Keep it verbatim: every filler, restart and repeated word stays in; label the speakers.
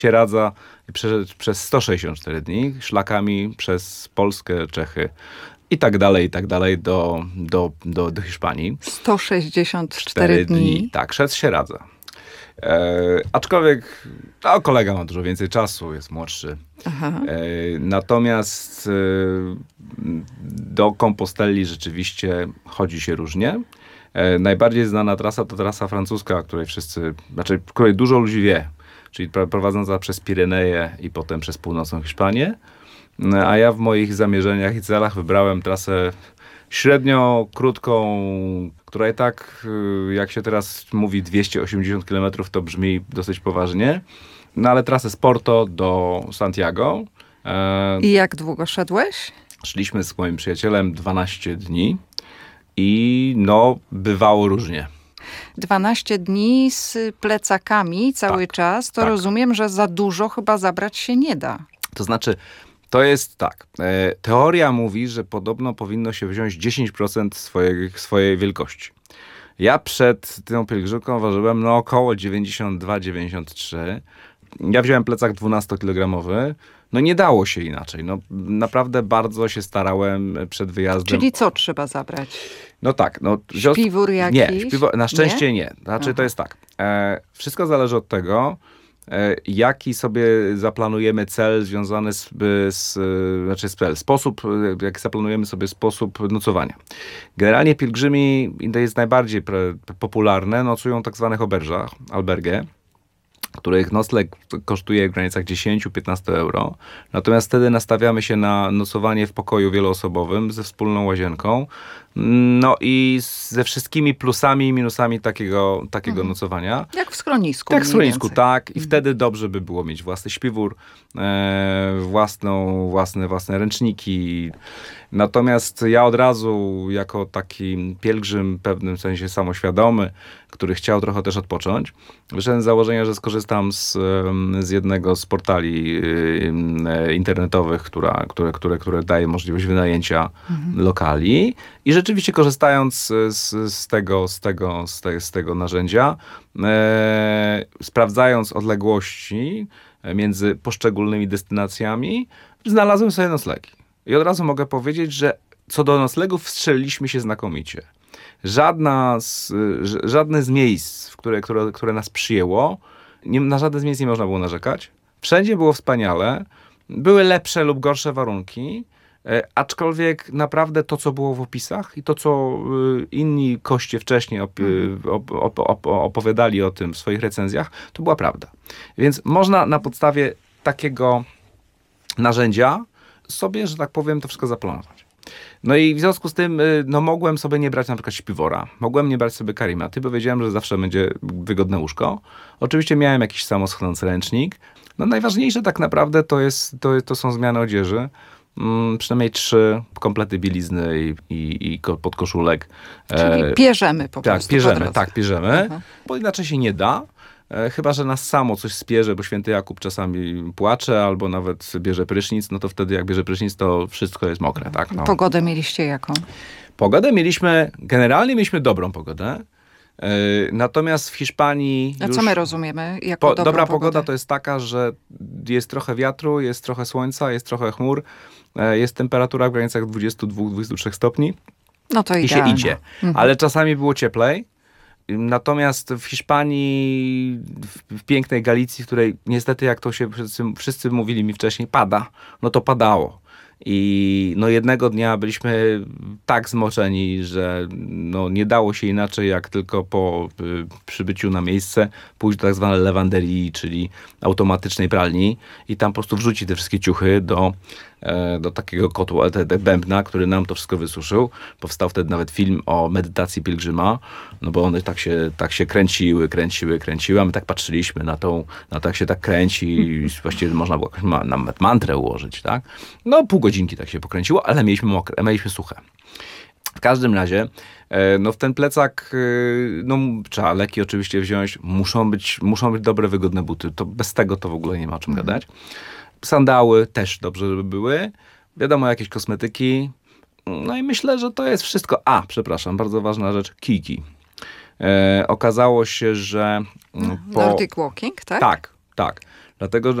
Speaker 1: Sieradza przeszedł przez sto sześćdziesiąt cztery dni, szlakami przez Polskę, Czechy i tak dalej, i tak dalej do, do, do, do Hiszpanii.
Speaker 2: sto sześćdziesiąt cztery dni.
Speaker 1: Tak, szedł Sieradza. E, aczkolwiek no, kolega ma dużo więcej czasu, jest młodszy. E, natomiast e, do Kompostelli rzeczywiście chodzi się różnie. E, najbardziej znana trasa to trasa francuska, której wszyscy, znaczy której dużo ludzi wie, czyli prowadząca przez Pireneje i potem przez północną Hiszpanię. A ja w moich zamierzeniach i celach wybrałem trasę średnio krótką, która i tak, jak się teraz mówi, dwieście osiemdziesiąt kilometrów, to brzmi dosyć poważnie. No ale trasę z Porto do Santiago.
Speaker 2: I jak długo szedłeś?
Speaker 1: Szliśmy z moim przyjacielem dwanaście dni i no, bywało różnie.
Speaker 2: dwanaście dni z plecakami cały
Speaker 1: tak,
Speaker 2: czas, to
Speaker 1: tak.
Speaker 2: rozumiem, że za dużo chyba zabrać się nie da.
Speaker 1: To znaczy, to jest tak. E, teoria mówi, że podobno powinno się wziąć dziesięć procent swojej, swojej wielkości. Ja przed tą pielgrzymką ważyłem no około dziewięćdziesiąt dwa dziewięćdziesiąt trzy. Ja wziąłem plecak dwunastokilogramowy. No nie dało się inaczej. No, naprawdę bardzo się starałem przed wyjazdem.
Speaker 2: Czyli co trzeba zabrać?
Speaker 1: No tak. No,
Speaker 2: śpiwór jakiś?
Speaker 1: Nie, śpiwór, na szczęście nie. nie. Znaczy
Speaker 2: Aha.
Speaker 1: to jest tak. E, wszystko zależy od tego, e, jaki sobie zaplanujemy cel związany z, z znaczy cel, sposób, jaki zaplanujemy sobie sposób nocowania. Generalnie pielgrzymi, i to jest najbardziej pre, popularne, nocują w tak zwanych oberżach, albergę, których nocleg kosztuje w granicach dziesięć do piętnastu euro. Natomiast wtedy nastawiamy się na nocowanie w pokoju wieloosobowym ze wspólną łazienką. No i ze wszystkimi plusami i minusami takiego, takiego mhm. nocowania.
Speaker 2: Jak w schronisku.
Speaker 1: Jak w schronisku,
Speaker 2: więcej.
Speaker 1: tak. I
Speaker 2: mhm.
Speaker 1: wtedy dobrze by było mieć własny śpiwór, e, własną, własne, własne ręczniki. Natomiast ja od razu, jako taki pielgrzym, w pewnym sensie samoświadomy, który chciał trochę też odpocząć, wyszedłem z założenia, że skorzystam z, z jednego z portali internetowych, która, które, które, które daje możliwość wynajęcia mhm. lokali. I rzeczywiście korzystając z, z, tego, z, tego, z, te, z tego narzędzia, e, sprawdzając odległości między poszczególnymi destynacjami, znalazłem sobie noclegi. I od razu mogę powiedzieć, że co do noclegów wstrzeliliśmy się znakomicie. Żadna z, żadne z miejsc, w które, które, które nas przyjęło, nie, na żadne z miejsc nie można było narzekać. Wszędzie było wspaniale. Były lepsze lub gorsze warunki, e, aczkolwiek naprawdę to, co było w opisach i to, co y, inni koście wcześniej op, op, op, op, opowiadali o tym w swoich recenzjach, to była prawda. Więc można na podstawie takiego narzędzia sobie, że tak powiem, to wszystko zaplanować. No i w związku z tym, no mogłem sobie nie brać na przykład śpiwora, mogłem nie brać sobie karimaty, bo wiedziałem, że zawsze będzie wygodne łóżko. Oczywiście miałem jakiś samoschnący ręcznik. No najważniejsze tak naprawdę to, jest, to, to są zmiany odzieży. Hmm, przynajmniej trzy komplety bielizny i, i, i podkoszulek.
Speaker 2: Czyli e, pierzemy po
Speaker 1: tak,
Speaker 2: prostu.
Speaker 1: Pierzemy, tak, pierzemy,
Speaker 2: Aha.
Speaker 1: bo inaczej się nie da. Chyba że nas samo coś spierze, bo święty Jakub czasami płacze, albo nawet bierze prysznic, no to wtedy jak bierze prysznic, to wszystko jest mokre, tak? No.
Speaker 2: Pogodę mieliście jaką?
Speaker 1: Pogodę mieliśmy, generalnie mieliśmy dobrą pogodę. Yy, natomiast w Hiszpanii...
Speaker 2: A
Speaker 1: już
Speaker 2: co my rozumiemy jako
Speaker 1: po,
Speaker 2: dobrą
Speaker 1: Dobra
Speaker 2: pogodę?
Speaker 1: pogoda to jest taka, że jest trochę wiatru, jest trochę słońca, jest trochę chmur, yy, jest temperatura w granicach dwadzieścia dwa do dwudziestu trzech stopni.
Speaker 2: No to
Speaker 1: i
Speaker 2: idealne.
Speaker 1: się idzie. Mhm. Ale czasami było cieplej. Natomiast w Hiszpanii, w, w pięknej Galicji, w której niestety, jak to się wszyscy, wszyscy mówili mi wcześniej, pada, no to padało. I no jednego dnia byliśmy tak zmoczeni, że no nie dało się inaczej, jak tylko po y, przybyciu na miejsce pójść do tak zwanej lawanderii, czyli automatycznej pralni i tam po prostu wrzucić te wszystkie ciuchy do, e, do takiego kotła, te, te bębna, który nam to wszystko wysuszył. Powstał wtedy nawet film o medytacji pielgrzyma, no bo one tak się, tak się kręciły, kręciły, kręciły, a my tak patrzyliśmy na tą, na to jak się tak kręci i właściwie można było ma, nawet mantrę ułożyć, tak? No pół godzinki tak się pokręciło, ale mieliśmy mokre, mieliśmy suche. W każdym razie, no w ten plecak, no trzeba leki oczywiście wziąć, muszą być, muszą być dobre, wygodne buty, to bez tego to w ogóle nie ma o czym mhm. gadać. Sandały też dobrze, żeby były, wiadomo, jakieś kosmetyki, no i myślę, że to jest wszystko. A, przepraszam, bardzo ważna rzecz, kijki. E, okazało się, że...
Speaker 2: Po... Nordic Walking, tak?
Speaker 1: Tak, tak. Dlatego,